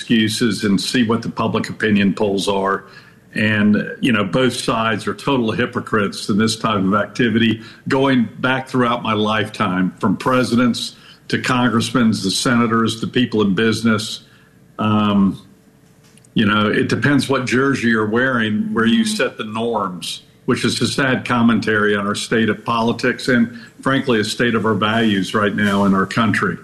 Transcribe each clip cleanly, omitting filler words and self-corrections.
excuses and see what the public opinion polls are. And, both sides are total hypocrites in this type of activity, going back throughout my lifetime, from presidents to congressmen to senators to people in business. It depends what jersey you're wearing, where you set the norms, which is a sad commentary on our state of politics and, frankly, a state of our values right now in our country.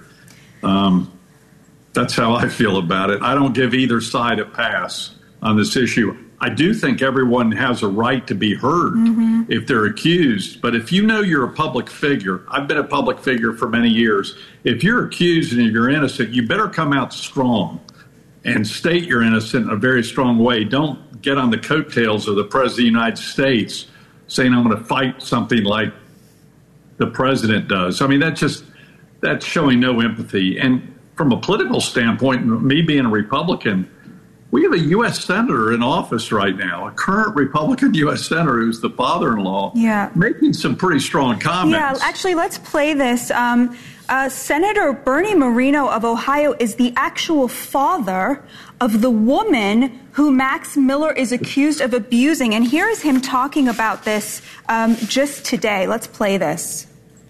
That's how I feel about it. I don't give either side a pass on this issue. I do think everyone has a right to be heard if they're accused. But if you know you're a public figure, I've been a public figure for many years. If you're accused and if you're innocent, you better come out strong and state you're innocent in a very strong way. Don't get on the coattails of the President of the United States saying I'm going to fight something like the president does. I mean, that's showing no empathy. And from a political standpoint, me being a Republican, we have a U.S. Senator in office right now, a current Republican U.S. Senator who's the father-in-law, making some pretty strong comments. Yeah, actually, let's play this. Senator Bernie Moreno of Ohio is the actual father of the woman who Max Miller is accused of abusing. And here is him talking about this just today. Let's play this.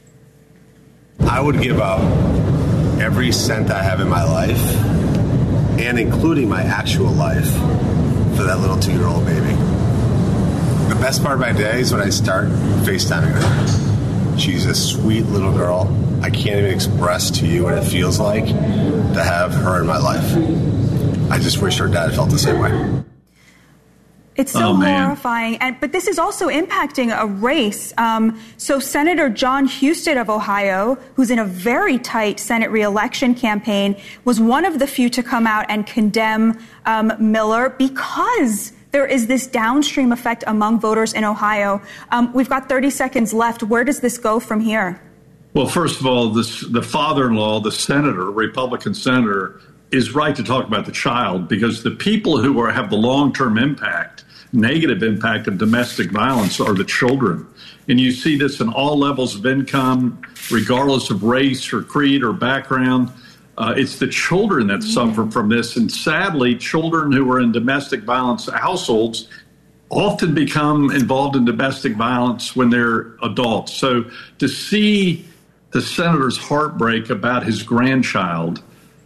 I would give up every cent I have in my life, and including my actual life, for that little 2-year-old baby. The best part of my day is when I start FaceTiming her. She's a sweet little girl. I can't even express to you what it feels like to have her in my life. I just wish her dad felt the same way. It's so horrifying. But this is also impacting a race. So Senator John Husted of Ohio, who's in a very tight Senate reelection campaign, was one of the few to come out and condemn Miller because there is this downstream effect among voters in Ohio. We've got 30 seconds left. Where does this go from here? Well, first of all, the father-in-law, the senator, Republican senator, is right to talk about the child, because the people who have the long-term impact, negative impact of domestic violence are the children. And you see this in all levels of income, regardless of race or creed or background. It's the children that suffer from this. And sadly, children who are in domestic violence households often become involved in domestic violence when they're adults. So to see the senator's heartbreak about his grandchild,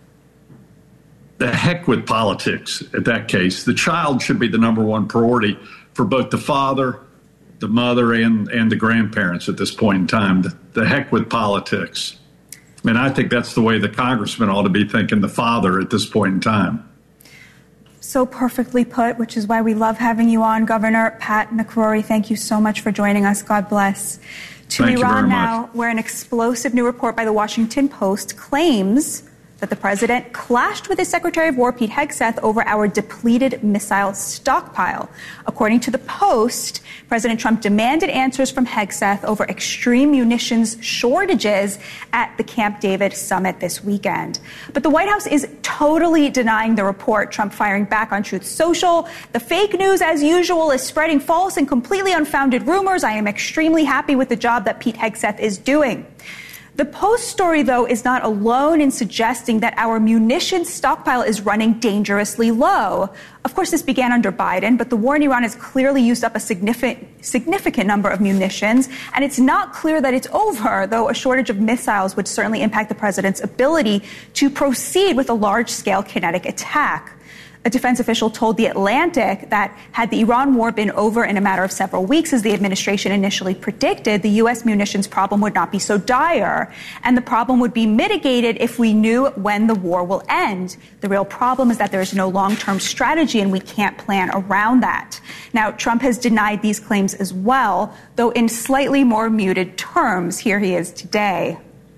the heck with politics at that case. The child should be the number one priority for both the father, the mother, and the grandparents at this point in time. The heck with politics. And I think that's the way the congressman ought to be thinking, the father, at this point in time. So perfectly put, which is why we love having you on, Governor Pat McCrory. Thank you so much for joining us. God bless. To Iran now, where an explosive new report by the Washington Post claims that the president clashed with his Secretary of War, Pete Hegseth, over our depleted missile stockpile. According to the Post, President Trump demanded answers from Hegseth over extreme munitions shortages at the Camp David summit this weekend. But the White House is totally denying the report, Trump firing back on Truth Social. The fake news, as usual, is spreading false and completely unfounded rumors. I am extremely happy with the job that Pete Hegseth is doing. The Post story, though, is not alone in suggesting that our munitions stockpile is running dangerously low. Of course, this began under Biden, but the war in Iran has clearly used up a significant number of munitions, and it's not clear that it's over, though a shortage of missiles would certainly impact the president's ability to proceed with a large-scale kinetic attack. A defense official told The Atlantic that had the Iran war been over in a matter of several weeks, as the administration initially predicted, the U.S. munitions problem would not be so dire, and the problem would be mitigated if we knew when the war will end. The real problem is that there is no long-term strategy, and we can't plan around that. Now, Trump has denied these claims as well, though in slightly more muted terms. Here he is today.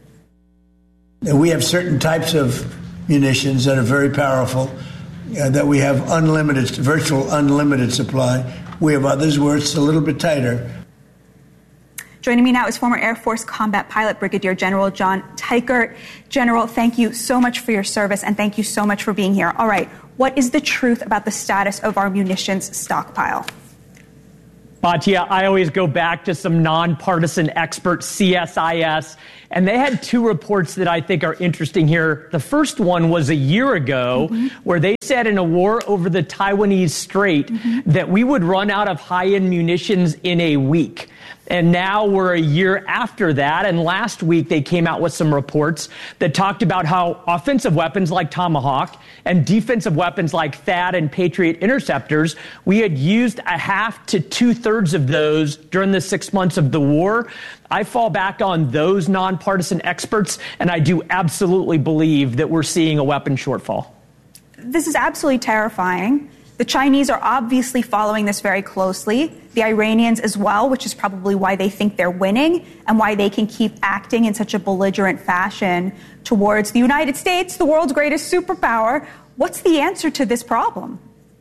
We have certain types of munitions that are very powerful, that we have virtual unlimited supply. We have others where it's a little bit tighter. Joining me now is former Air Force combat pilot Brigadier General John Teichert. General, thank you so much for your service, and thank you so much for being here. All right, what is the truth about the status of our munitions stockpile? Batya, I always go back to some nonpartisan experts, CSIS, and they had two reports that I think are interesting here. The first one was a year ago where they said in a war over the Taiwanese Strait that we would run out of high-end munitions in a week. And now we're a year after that. And last week they came out with some reports that talked about how offensive weapons like Tomahawk and defensive weapons like THAAD and Patriot interceptors, we had used a half to 2/3 of those during the 6 months of the war. I fall back on those nonpartisan experts, and I do absolutely believe that we're seeing a weapon shortfall. This is absolutely terrifying. The Chinese are obviously following this very closely. The Iranians as well, which is probably why they think they're winning and why they can keep acting in such a belligerent fashion towards the United States, the world's greatest superpower. What's the answer to this problem?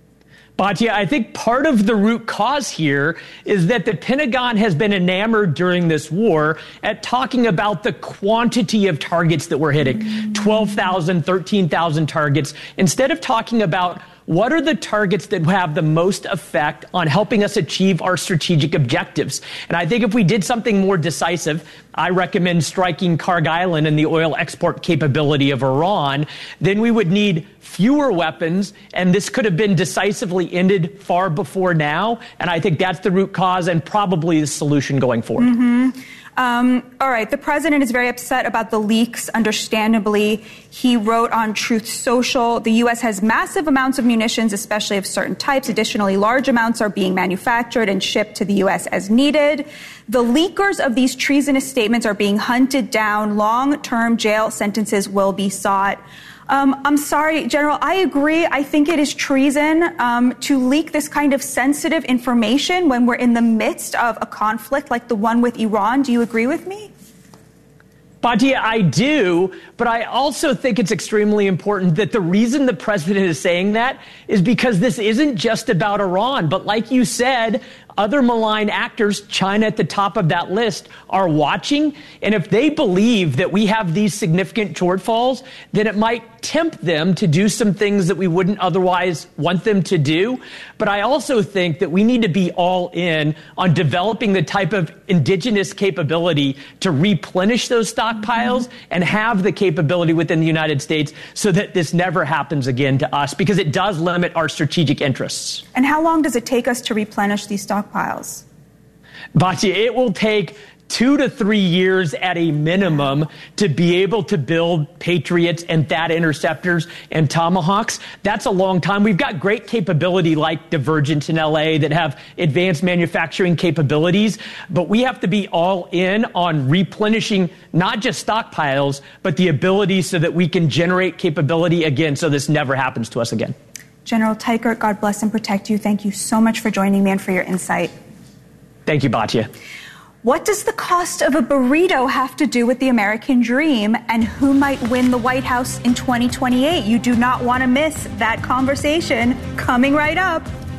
Batya, I think part of the root cause here is that the Pentagon has been enamored during this war at talking about the quantity of targets that we're hitting, 12,000, 13,000 targets, instead of talking about what are the targets that have the most effect on helping us achieve our strategic objectives. And I think if we did something more decisive, I recommend striking Karg Island and the oil export capability of Iran, then we would need fewer weapons, and this could have been decisively ended far before now. And I think that's the root cause and probably the solution going forward. All right. The president is very upset about the leaks, understandably. He wrote on Truth Social, the U.S. has massive amounts of munitions, especially of certain types. Additionally, large amounts are being manufactured and shipped to the U.S. as needed. The leakers of these treasonous statements are being hunted down. Long-term jail sentences will be sought. I'm sorry, General, I agree. I think it is treason to leak this kind of sensitive information when we're in the midst of a conflict like the one with Iran. Do you agree with me? Batya, I do, but I also think it's extremely important that the reason the president is saying that is because this isn't just about Iran, but like you said, other malign actors, China at the top of that list, are watching. And if they believe that we have these significant shortfalls, then it might tempt them to do some things that we wouldn't otherwise want them to do. But I also think that we need to be all in on developing the type of indigenous capability to replenish those stockpiles and have the capability within the United States so that this never happens again to us, because it does limit our strategic interests. And how long does it take us to replenish these stockpiles? Batya, it will take 2 to 3 years at a minimum to be able to build Patriots and THAAD interceptors and Tomahawks. That's a long time. We've got great capability like Divergent in LA that have advanced manufacturing capabilities, but we have to be all in on replenishing not just stockpiles, but the ability so that we can generate capability again so this never happens to us again. General Teichert, God bless and protect you. Thank you so much for joining me and for your insight. Thank you, Batya. What does the cost of a burrito have to do with the American dream, and who might win the White House in 2028? You do not want to miss that conversation coming right up.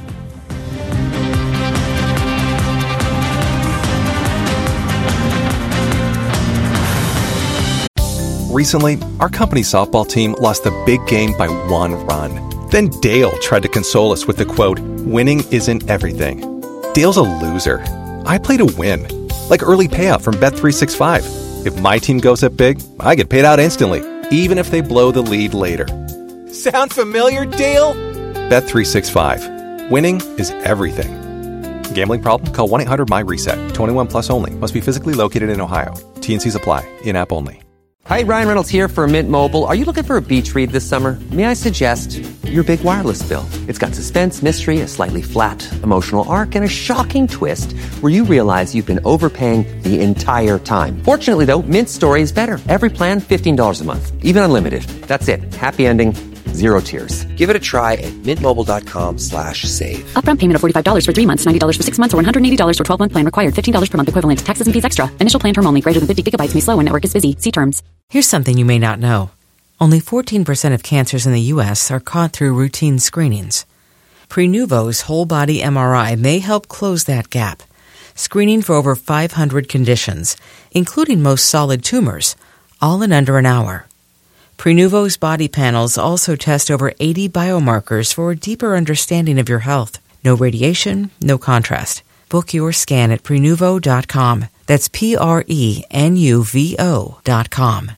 Recently, our company's softball team lost the big game by 1 run. Then Dale tried to console us with the quote, "Winning isn't everything." Dale's a loser. I play to win. Like early payout from Bet365. If my team goes up big, I get paid out instantly, even if they blow the lead later. Sound familiar, Dale? Bet365. Winning is everything. Gambling problem? Call 1-800-MY-RESET. 21 plus only. Must be physically located in Ohio. T&Cs apply. In-app only. Hi, Ryan Reynolds here for Mint Mobile. Are you looking for a beach read this summer? May I suggest your big wireless bill? It's got suspense, mystery, a slightly flat, emotional arc, and a shocking twist where you realize you've been overpaying the entire time. Fortunately, though, Mint's story is better. Every plan, $15 a month. Even unlimited. That's it. Happy ending. Zero tears. Give it a try at mintmobile.com/save. Upfront payment of $45 for 3 months, $90 for 6 months, or $180 for 12-month plan required. $15 per month equivalent. Taxes and fees extra. Initial plan term only. Greater than 50 gigabytes may slow when network is busy. See terms. Here's something you may not know. Only 14% of cancers in the U.S. are caught through routine screenings. Prenuvo's whole-body MRI may help close that gap, screening for over 500 conditions, including most solid tumors, all in under an hour. Prenuvo's body panels also test over 80 biomarkers for a deeper understanding of your health. No radiation, no contrast. Book your scan at Prenuvo.com. That's Prenuvo.com.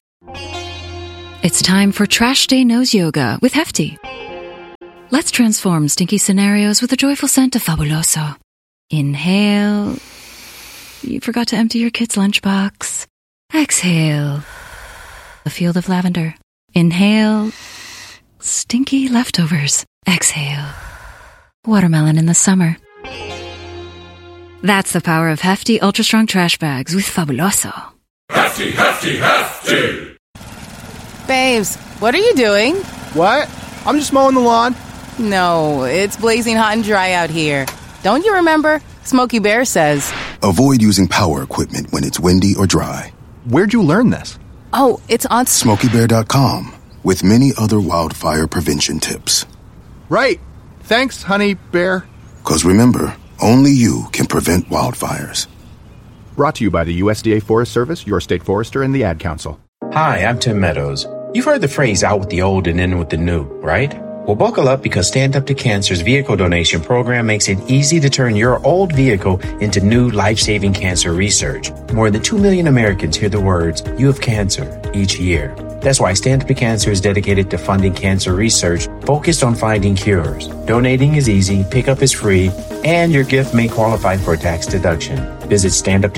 It's time for Trash Day Nose Yoga with Hefty. Let's transform stinky scenarios with a joyful scent of Fabuloso. Inhale. You forgot to empty your kid's lunchbox. Exhale. A field of lavender. Inhale. Stinky leftovers. Exhale. Watermelon in the summer. That's the power of Hefty Ultra Strong Trash Bags with Fabuloso. Hefty, Hefty, Hefty! Babes, what are you doing? What? I'm just mowing the lawn. No, it's blazing hot and dry out here. Don't you remember? Smokey Bear says, avoid using power equipment when it's windy or dry. Where'd you learn this? Oh, it's on SmokeyBear.com with many other wildfire prevention tips. Right. Thanks, honey bear. 'Cause remember, only you can prevent wildfires. Brought to you by the USDA Forest Service, your state forester, and the Ad Council. Hi, I'm Tim Meadows. You've heard the phrase out with the old and in with the new, right? Well, buckle up because Stand Up to Cancer's vehicle donation program makes it easy to turn your old vehicle into new life-saving cancer research. More than 2 million Americans hear the words, "You have cancer," each year. That's why Stand Up to Cancer is dedicated to funding cancer research focused on finding cures. Donating is easy, pickup is free, and your gift may qualify for a tax deduction. Visit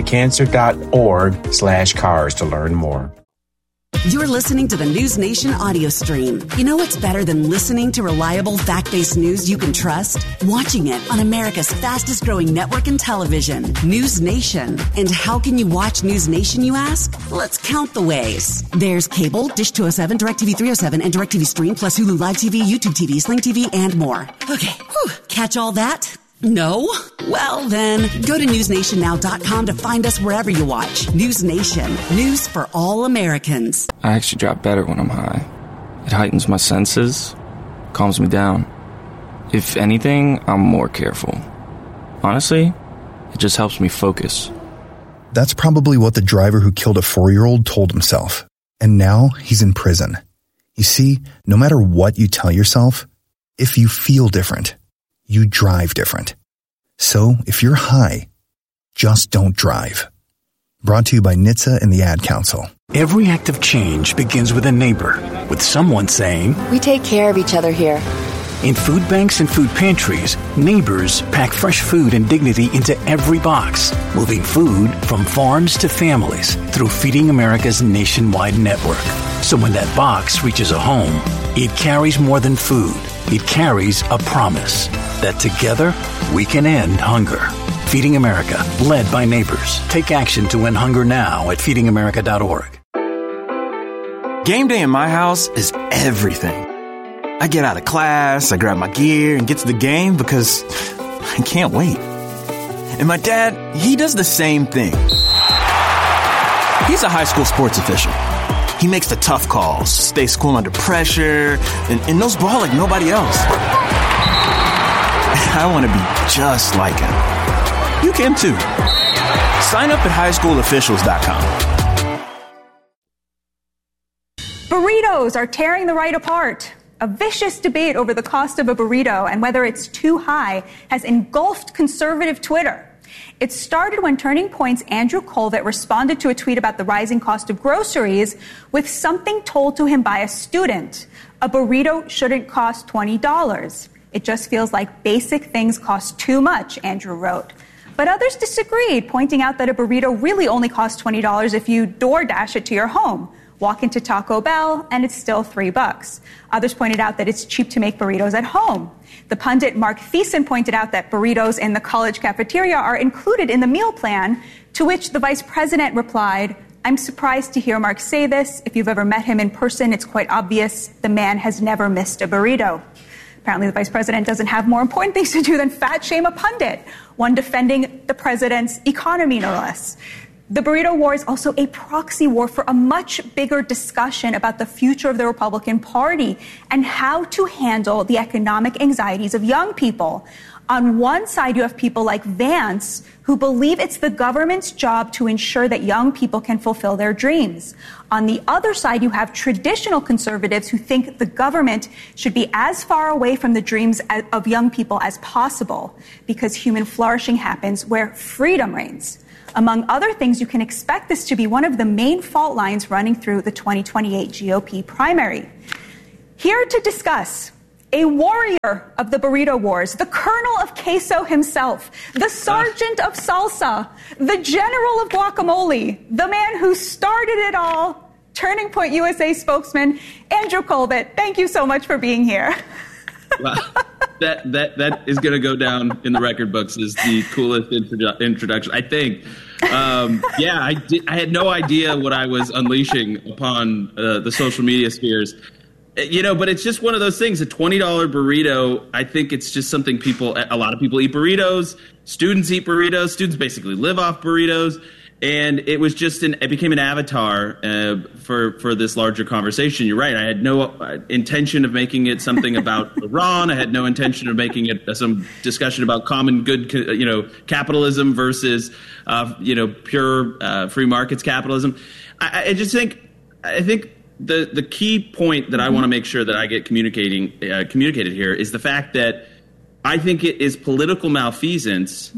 standuptocancer.org/cars to learn more. You're listening to the News Nation audio stream. You know what's better than listening to reliable, fact-based news you can trust? Watching it on America's fastest-growing network in television, News Nation. And how can you watch News Nation, you ask? Let's count the ways. There's cable, Dish 207, DirecTV 307, and DirecTV Stream, plus Hulu Live TV, YouTube TV, Sling TV, and more. Okay, catch all that? No? Well, then, go to newsnationnow.com to find us wherever you watch. News Nation. News for all Americans. I actually drop better when I'm high. It heightens my senses, calms me down. If anything, I'm more careful. Honestly, it just helps me focus. That's probably what the driver who killed a 4-year-old told himself. And now he's in prison. You see, no matter what you tell yourself, if you feel different, you drive different. So if you're high, just don't drive. Brought to you by NHTSA and the Ad Council. Every act of change begins with a neighbor, with someone saying, "We take care of each other here." In food banks and food pantries, neighbors pack fresh food and dignity into every box, moving food from farms to families through Feeding America's nationwide network. So when that box reaches a home, it carries more than food. It carries a promise that together we can end hunger. Feeding America, led by neighbors. Take action to end hunger now at feedingamerica.org. Game day in my house is everything. I get out of class, I grab my gear and get to the game because I can't wait. And my dad, he does the same thing. He's a high school sports official. He makes the tough calls, stays cool under pressure, and knows ball like nobody else. I want to be just like him. You can too. Sign up at highschoolofficials.com. Burritos are tearing the right apart. A vicious debate over the cost of a burrito and whether it's too high has engulfed conservative Twitter. It started when Turning Point's Andrew Colvett responded to a tweet about the rising cost of groceries with something told to him by a student. A burrito shouldn't cost $20. It just feels like basic things cost too much, Andrew wrote. But others disagreed, pointing out that a burrito really only costs $20 if you DoorDash it to your home. Walk into Taco Bell, and it's still $3. Others pointed out that it's cheap to make burritos at home. The pundit Mark Thiessen pointed out that burritos in the college cafeteria are included in the meal plan, to which the vice president replied, "I'm surprised to hear Mark say this. If you've ever met him in person, it's quite obvious the man has never missed a burrito." Apparently, the vice president doesn't have more important things to do than fat shame a pundit, one defending the president's economy, no less. The burrito war is also a proxy war for a much bigger discussion about the future of the Republican Party and how to handle the economic anxieties of young people. On one side, you have people like Vance who believe it's the government's job to ensure that young people can fulfill their dreams. On the other side, you have traditional conservatives who think the government should be as far away from the dreams of young people as possible, because human flourishing happens where freedom reigns. Among other things, you can expect this to be one of the main fault lines running through the 2028 GOP primary. Here to discuss, a warrior of the burrito wars, the colonel of queso himself, the sergeant of salsa, the general of guacamole, the man who started it all, Turning Point USA spokesman, Andrew Colbert. Thank you so much for being here. Wow. That is going to go down in the record books as the coolest introduction, I think. I had no idea what I was unleashing upon the social media spheres. But it's just one of those things. A $20 burrito, I think it's just something a lot of people eat burritos. Students eat burritos. Students basically live off burritos. And it was just it became an avatar for this larger conversation. You're right. I had no intention of making it something about Iran. I had no intention of making it some discussion about common good, capitalism versus, pure free markets capitalism. I think the key point that I want to make sure that I get communicated here is the fact that I think it is political malfeasance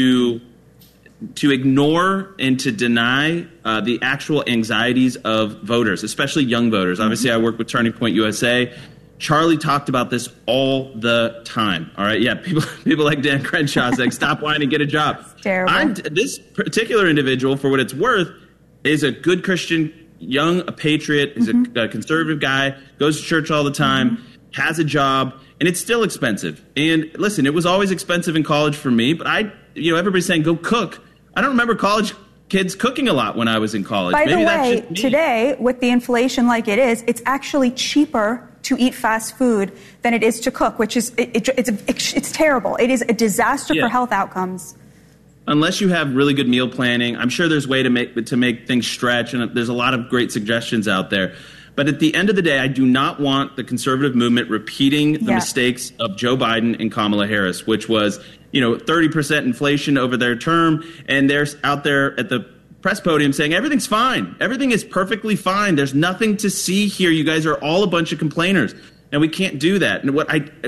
to ignore and to deny the actual anxieties of voters, especially young voters. Obviously, I work with Turning Point USA. Charlie talked about this all the time. All right. Yeah. People like Dan Crenshaw saying, stop whining and get a job. Terrible. This particular individual, for what it's worth, is a good Christian, a patriot, is a conservative guy, goes to church all the time, has a job, and it's still expensive. And listen, it was always expensive in college for me, but everybody's saying go cook. I don't remember college kids cooking a lot when I was in college. By the way, today, with the inflation like it is, it's actually cheaper to eat fast food than it is to cook, which is it's terrible. It is a disaster for health outcomes. Unless you have really good meal planning, I'm sure there's a way to make things stretch, and there's a lot of great suggestions out there. But at the end of the day, I do not want the conservative movement repeating the mistakes of Joe Biden and Kamala Harris, which was 30% inflation over their term, and they're out there at the press podium saying everything's fine. Everything is perfectly fine. There's nothing to see here. You guys are all a bunch of complainers, and we can't do that. And what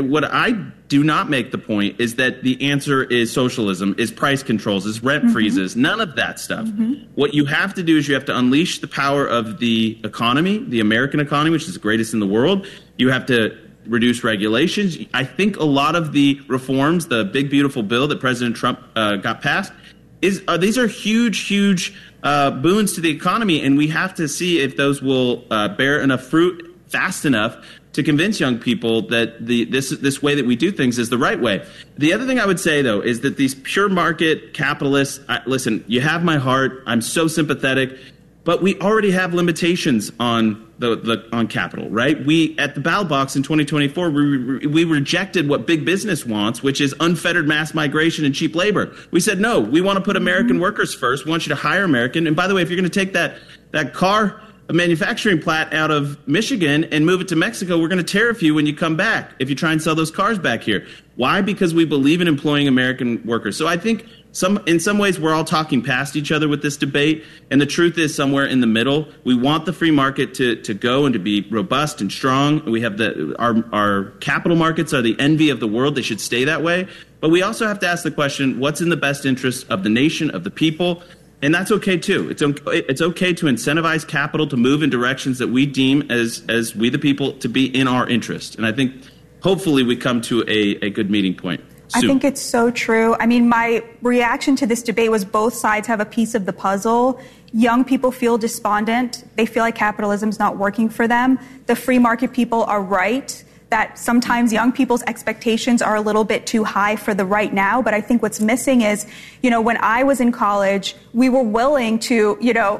I do not make the point is that the answer is socialism, is price controls, is rent freezes, none of that stuff. What you have to do is you have to unleash the power of the economy, the American economy, which is the greatest in the world. You have to reduce regulations. I think a lot of the reforms, the big, beautiful bill that President Trump got passed, these are huge boons to the economy, and we have to see if those will bear enough fruit fast enough to convince young people that this way that we do things is the right way. The other thing I would say, though, is that these pure market capitalists, listen, you have my heart. I'm so sympathetic. But we already have limitations on on capital, right? We at the ballot box in 2024, we rejected what big business wants, which is unfettered mass migration and cheap labor. We said no. We want to put American workers first. We want you to hire American. And by the way, if you're going to take that car manufacturing plant out of Michigan and move it to Mexico, we're going to tariff you when you come back if you try and sell those cars back here. Why? Because we believe in employing American workers. So I think in some ways we're all talking past each other with this debate, and the truth is somewhere in the middle. We want the free market to go and to be robust and strong. We have our capital markets are the envy of the world. They should stay that way. But we also have to ask the question, what's in the best interest of the nation, of the people? And that's okay, too. It's okay to incentivize capital to move in directions that we deem as we the people to be in our interest. And I think hopefully we come to a good meeting point soon. I think it's so true. I mean, my reaction to this debate was both sides have a piece of the puzzle. Young people feel despondent. They feel like capitalism's not working for them. The free market people are right that sometimes young people's expectations are a little bit too high for the right now. But I think what's missing is, when I was in college, we were willing to,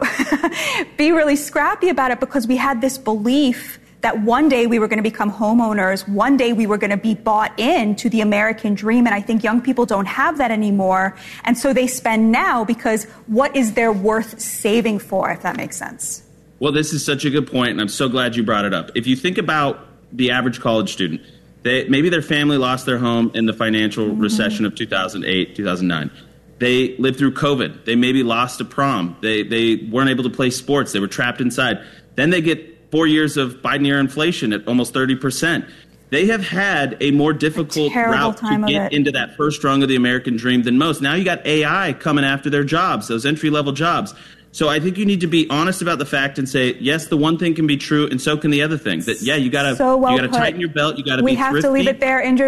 be really scrappy about it because we had this belief that one day we were going to become homeowners, one day we were going to be bought into the American dream. And I think young people don't have that anymore. And so they spend now because what is there worth saving for, if that makes sense? Well, this is such a good point, and I'm so glad you brought it up. If you think about the average college student, Maybe their family lost their home in the financial recession of 2008, 2009. They lived through COVID. They maybe lost a prom. They weren't able to play sports. They were trapped inside. Then they get 4 years of Biden-era inflation at almost 30%. They have had a more difficult route to get into that first rung of the American dream than most. Now you got AI coming after their jobs, those entry-level jobs. So I think you need to be honest about the fact and say, yes, the one thing can be true, and so can the other thing. That, yeah, you got to tighten your belt. You got to be thrifty. We have to leave it there.